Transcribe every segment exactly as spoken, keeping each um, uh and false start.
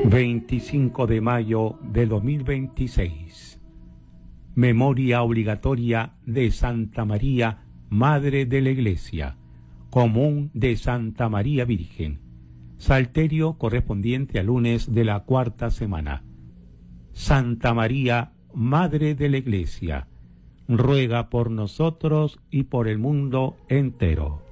veinticinco de mayo de dos mil veintiséis. Memoria obligatoria de Santa María, Madre de la Iglesia, común de Santa María Virgen. Salterio correspondiente al lunes de la cuarta semana. Santa María, Madre de la Iglesia, ruega por nosotros y por el mundo entero.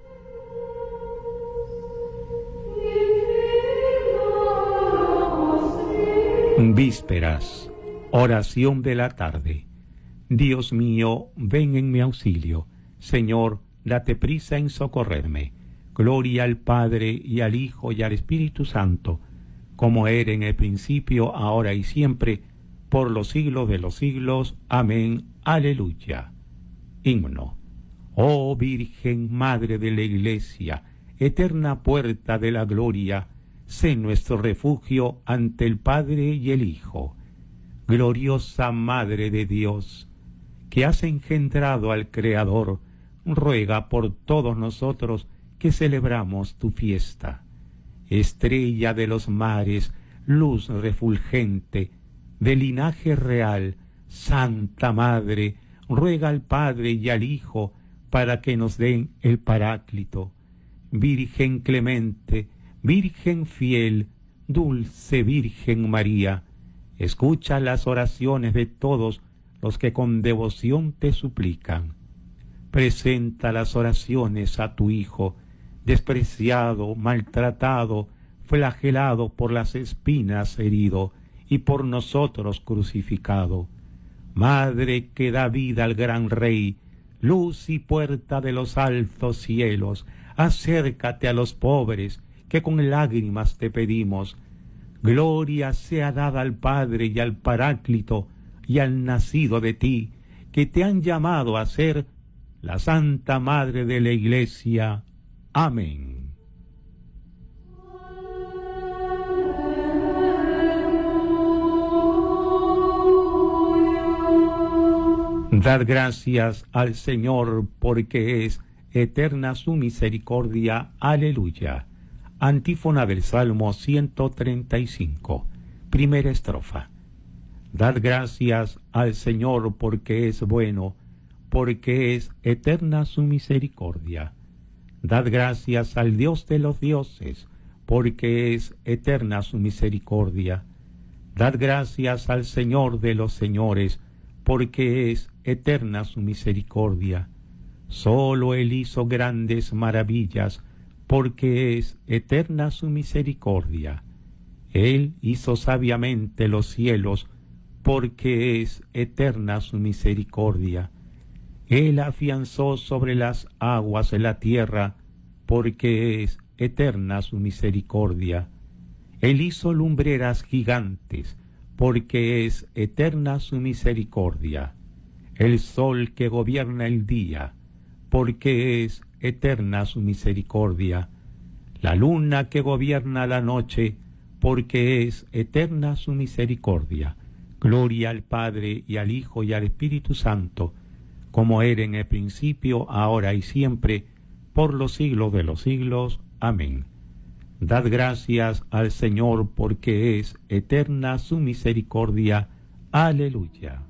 Vísperas, oración de la tarde. Dios mío, ven en mi auxilio. Señor, date prisa en socorrerme. Gloria al Padre, y al Hijo, y al Espíritu Santo, como era en el principio, ahora y siempre, por los siglos de los siglos. Amén. Aleluya. Himno. Oh Virgen, Madre de la Iglesia, eterna puerta de la gloria, sé nuestro refugio ante el Padre y el Hijo. Gloriosa Madre de Dios, que has engendrado al Creador, ruega por todos nosotros que celebramos tu fiesta. Estrella de los mares, luz refulgente, de linaje real, Santa Madre, ruega al Padre y al Hijo para que nos den el Paráclito. Virgen clemente, Virgen fiel, dulce Virgen María, escucha las oraciones de todos los que con devoción te suplican. Presenta las oraciones a tu Hijo, despreciado, maltratado, flagelado por las espinas herido, y por nosotros crucificado. Madre que da vida al gran Rey, luz y puerta de los altos cielos, acércate a los pobres, que con lágrimas te pedimos. Gloria sea dada al Padre y al Paráclito y al nacido de ti, que te han llamado a ser la Santa Madre de la Iglesia. Amén. Dad gracias al Señor, porque es eterna su misericordia. Aleluya. Antífona del Salmo ciento treinta y cinco, primera estrofa. Dad gracias al Señor, porque es bueno, porque es eterna su misericordia. Dad gracias al Dios de los dioses, porque es eterna su misericordia. Dad gracias al Señor de los señores, porque es eterna su misericordia. Solo Él hizo grandes maravillas, porque es eterna su misericordia. Él hizo sabiamente los cielos, porque es eterna su misericordia. Él afianzó sobre las aguas de la tierra, porque es eterna su misericordia. Él hizo lumbreras gigantes, porque es eterna su misericordia. El sol que gobierna el día, porque es eterna su misericordia. La luna que gobierna la noche, porque es eterna su misericordia. Gloria al Padre, y al Hijo, y al Espíritu Santo, como era en el principio, ahora y siempre, por los siglos de los siglos. Amén. Dad gracias al Señor, porque es eterna su misericordia. Aleluya.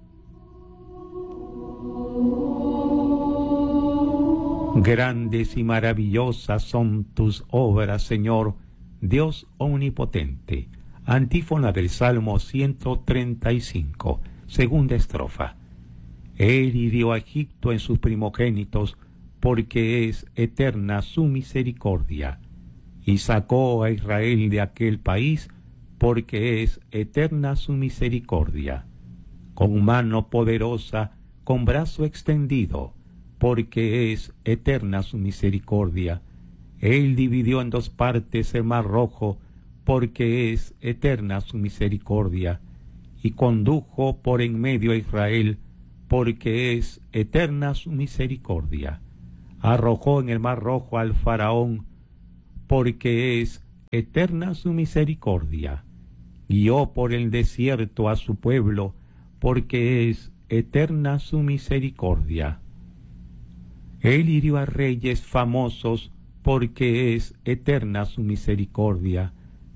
Grandes y maravillosas son tus obras, Señor, Dios omnipotente. Antífona del Salmo ciento treinta y cinco, segunda estrofa. Él hirió a Egipto en sus primogénitos, porque es eterna su misericordia. Y sacó a Israel de aquel país, porque es eterna su misericordia. Con mano poderosa, con brazo extendido, porque es eterna su misericordia. Él dividió en dos partes el mar rojo, porque es eterna su misericordia. Y condujo por en medio a Israel, porque es eterna su misericordia. Arrojó en el mar rojo al faraón, porque es eterna su misericordia. Guió por el desierto a su pueblo, porque es eterna su misericordia. Él hirió a reyes famosos, porque es eterna su misericordia.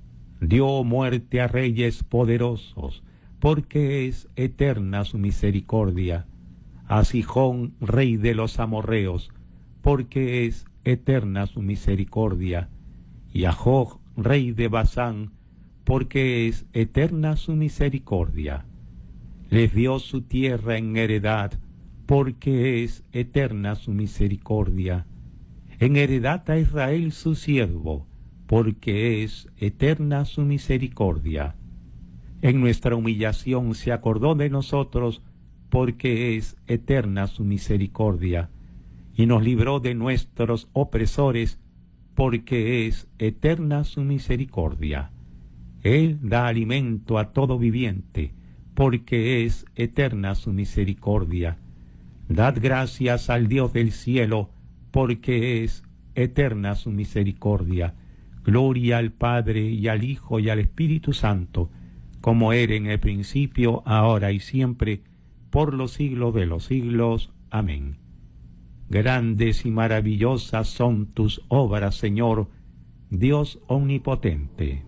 dio muerte a reyes poderosos, porque es eterna su misericordia. A Sihón, rey de los amorreos, porque es eterna su misericordia. Y a Og, rey de Basán, porque es eterna su misericordia. Les dio su tierra en heredad, porque es eterna su misericordia. En heredad a Israel su siervo, porque es eterna su misericordia. En nuestra humillación se acordó de nosotros, porque es eterna su misericordia. Y nos libró de nuestros opresores, porque es eterna su misericordia. Él da alimento a todo viviente, porque es eterna su misericordia. Dad gracias al Dios del cielo, porque es eterna su misericordia. Gloria al Padre, y al Hijo, y al Espíritu Santo, como era en el principio, ahora y siempre, por los siglos de los siglos. Amén. Grandes y maravillosas son tus obras, Señor, Dios omnipotente.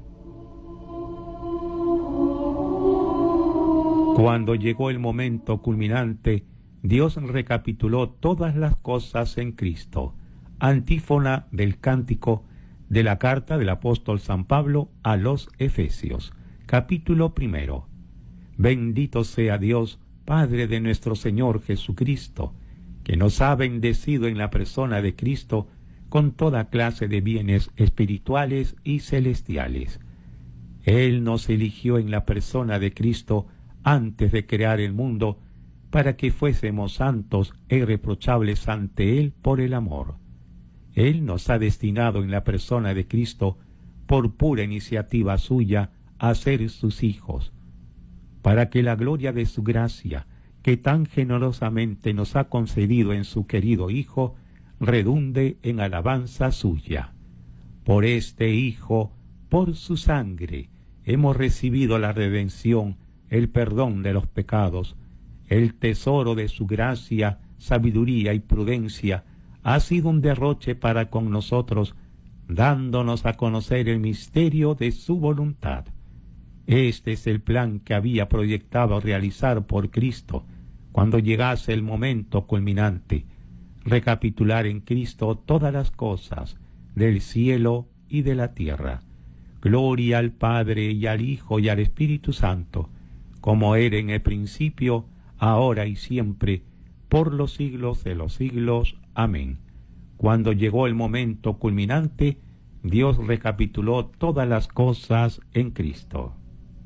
Cuando llegó el momento culminante, Dios recapituló todas las cosas en Cristo. Antífona del cántico de la carta del apóstol San Pablo a los Efesios, capítulo primero. Bendito sea Dios, Padre de nuestro Señor Jesucristo, que nos ha bendecido en la persona de Cristo con toda clase de bienes espirituales y celestiales. Él nos eligió en la persona de Cristo antes de crear el mundo, para que fuésemos santos e irreprochables ante Él por el amor. Él nos ha destinado en la persona de Cristo, por pura iniciativa suya, a ser sus hijos, para que la gloria de su gracia, que tan generosamente nos ha concedido en su querido Hijo, redunde en alabanza suya. Por este Hijo, por su sangre, hemos recibido la redención, el perdón de los pecados. El tesoro de su gracia, sabiduría y prudencia ha sido un derroche para con nosotros, dándonos a conocer el misterio de su voluntad. Este es el plan que había proyectado realizar por Cristo cuando llegase el momento culminante, recapitular en Cristo todas las cosas del cielo y de la tierra. Gloria al Padre, y al Hijo, y al Espíritu Santo, como era en el principio, ahora y siempre, por los siglos de los siglos. Amén. Cuando llegó el momento culminante, Dios recapituló todas las cosas en Cristo.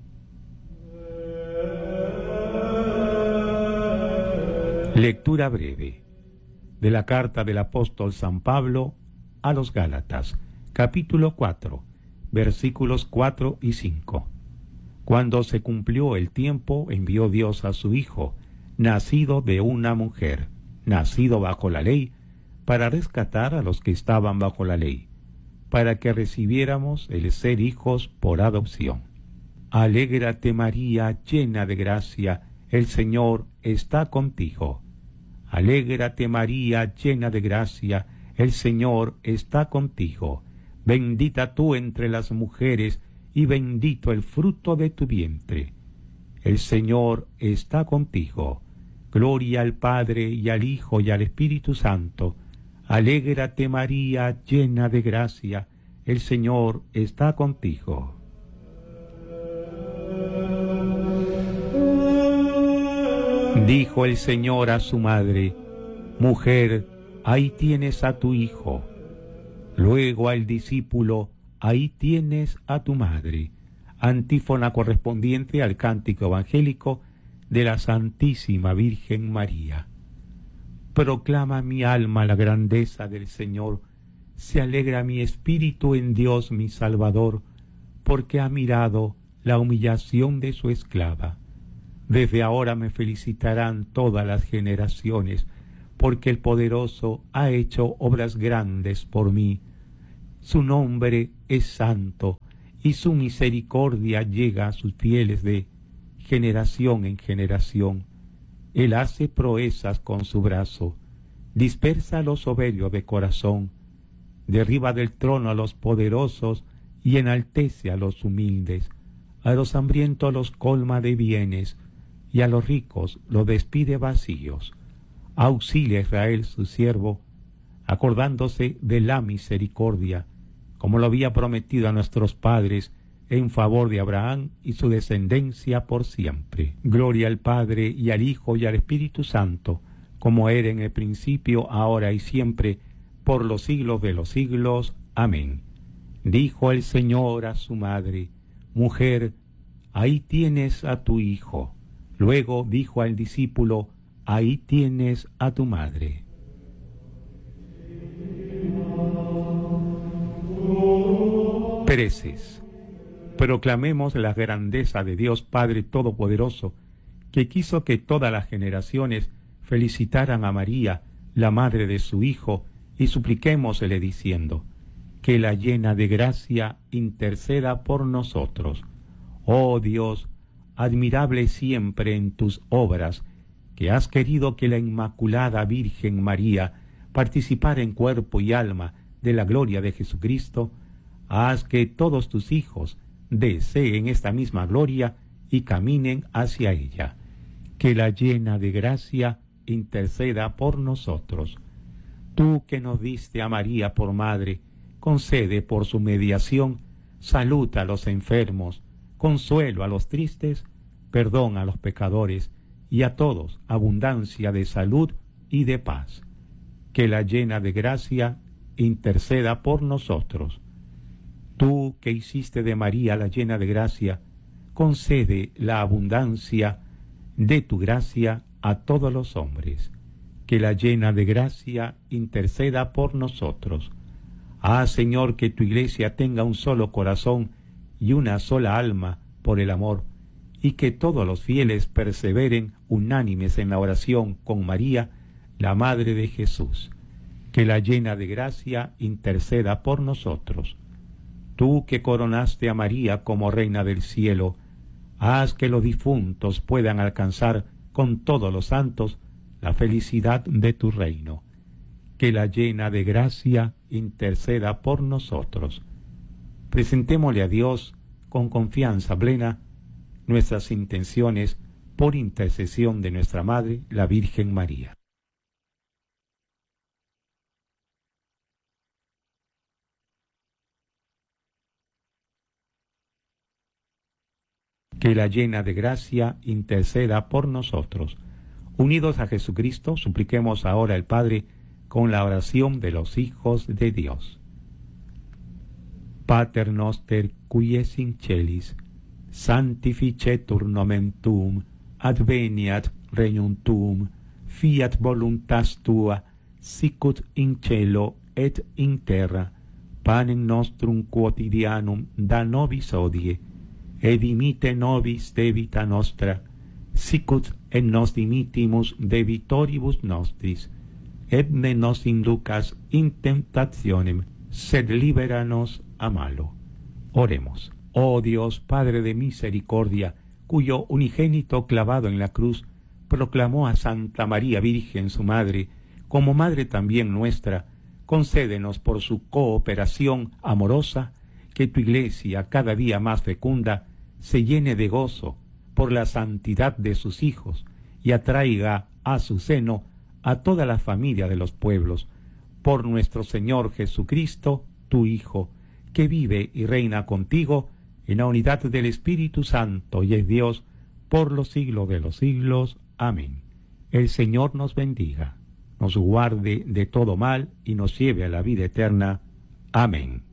Lectura breve de la carta del apóstol San Pablo a los Gálatas, capítulo cuatro, versículos cuatro y cinco. Cuando se cumplió el tiempo, envió Dios a su Hijo, nacido de una mujer, nacido bajo la ley, para rescatar a los que estaban bajo la ley, para que recibiéramos el ser hijos por adopción. Alégrate, María, llena de gracia, el Señor está contigo. Alégrate, María, llena de gracia, el Señor está contigo. Bendita tú entre las mujeres, y bendito el fruto de tu vientre. El Señor está contigo. Gloria al Padre, y al Hijo, y al Espíritu Santo. Alégrate, María, llena de gracia, el Señor está contigo. Dijo el Señor a su madre: Mujer, ahí tienes a tu hijo. Luego al discípulo: ahí tienes a tu madre. Antífona correspondiente al cántico evangélico de la Santísima Virgen María. Proclama mi alma la grandeza del Señor, se alegra mi espíritu en Dios mi Salvador, porque ha mirado la humillación de su esclava. Desde ahora me felicitarán todas las generaciones, porque el Poderoso ha hecho obras grandes por mí. Su nombre es santo, y su misericordia llega a sus fieles de generación en generación. Él hace proezas con su brazo, dispersa a los soberbios de corazón, derriba del trono a los poderosos y enaltece a los humildes. A los hambrientos los colma de bienes, y a los ricos los despide vacíos. Auxilia a Israel su siervo, acordándose de la misericordia, como lo había prometido a nuestros padres, en favor de Abraham y su descendencia por siempre. Gloria al Padre, y al Hijo, y al Espíritu Santo, como era en el principio, ahora y siempre, por los siglos de los siglos. Amén. Dijo el Señor a su madre: Mujer, ahí tienes a tu hijo. Luego dijo al discípulo: Ahí tienes a tu madre. Preces. Proclamemos la grandeza de Dios Padre Todopoderoso, que quiso que todas las generaciones felicitaran a María, la madre de su Hijo, y supliquémosle diciendo: que la llena de gracia interceda por nosotros. Oh Dios, admirable siempre en tus obras, que has querido que la Inmaculada Virgen María participara en cuerpo y alma de la gloria de Jesucristo, haz que todos tus hijos deseen esta misma gloria y caminen hacia ella. Que la llena de gracia interceda por nosotros. Tú que nos diste a María por madre, concede por su mediación salud a los enfermos, consuelo a los tristes, perdón a los pecadores, y a todos abundancia de salud y de paz. Que la llena de gracia interceda por nosotros. Tú que hiciste de María la llena de gracia, concede la abundancia de tu gracia a todos los hombres. Que la llena de gracia interceda por nosotros. Haz, Señor, que tu Iglesia tenga un solo corazón y una sola alma por el amor, y que todos los fieles perseveren unánimes en la oración con María, la Madre de Jesús. Que la llena de gracia interceda por nosotros. Tú que coronaste a María como Reina del Cielo, haz que los difuntos puedan alcanzar con todos los santos la felicidad de tu reino. Que la llena de gracia interceda por nosotros. Presentémosle a Dios con confianza plena nuestras intenciones por intercesión de nuestra Madre, la Virgen María. Que la llena de gracia interceda por nosotros. Unidos a Jesucristo, supliquemos ahora al Padre con la oración de los hijos de Dios. Pater noster, qui es in celis, sanctificetur nomen tuum, adveniat regnum tuum, fiat voluntas tua, sicut in cielo et in terra. Panem nostrum quotidianum da nobis hodie, et dimite nobis debita nostra, sicut et nos dimittimus debitoribus nostris, et ne nos inducas in tentationem, sed libera nos a malo. Oremos. Oh Dios, Padre de misericordia, cuyo unigénito clavado en la cruz proclamó a Santa María Virgen su Madre, como Madre también nuestra, concédenos por su cooperación amorosa, que tu Iglesia, cada día más fecunda, se llene de gozo por la santidad de sus hijos y atraiga a su seno a toda la familia de los pueblos, por nuestro Señor Jesucristo, tu Hijo, que vive y reina contigo en la unidad del Espíritu Santo y es Dios por los siglos de los siglos. Amén. El Señor nos bendiga, nos guarde de todo mal y nos lleve a la vida eterna. Amén.